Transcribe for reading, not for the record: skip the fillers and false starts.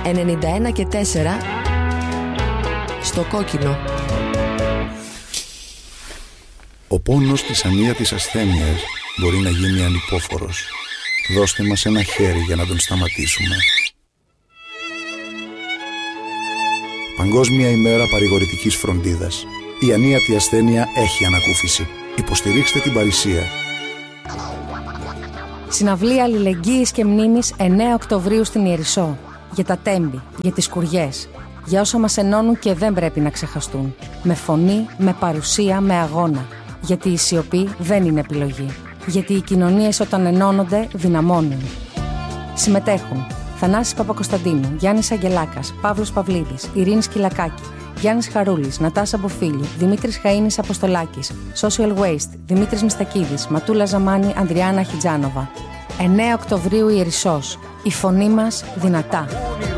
91 και 4 στο κόκκινο. Ο πόνος της ανίατης ασθένειας μπορεί να γίνει ανυπόφορος. Δώστε μας ένα χέρι για να τον σταματήσουμε. Παγκόσμια ημέρα παρηγορητικής φροντίδας. Η ανίατη ασθένεια έχει ανακούφιση. Υποστηρίξτε την παρησία. Συναυλία αλληλεγγύης και μνήμης 9 Οκτωβρίου στην Ιερισσό. Για τα τέμπη, για τις σκουριές. Για όσα μας ενώνουν και δεν πρέπει να ξεχαστούν. Με φωνή, με παρουσία, με αγώνα. Γιατί η σιωπή δεν είναι επιλογή. Γιατί οι κοινωνίες όταν ενώνονται δυναμώνουν. Συμμετέχουν Θανάσης Παπακοσταντίνου, Γιάννης Αγγελάκας, Παύλος Παυλίδης, Ειρήνη Σκυλακάκη, Γιάννης Χαρούλης, Νατάσα Μποφίλη, Δημήτρης Χαΐνης Αποστολάκης, Social Waste, Δημήτρης Μιστακίδης, Ματούλα Ζαμάνη, Ανδριάννα Χιτζάνοβα. 9 Οκτωβρίου Ιερισσός. Η φωνή μας δυνατά.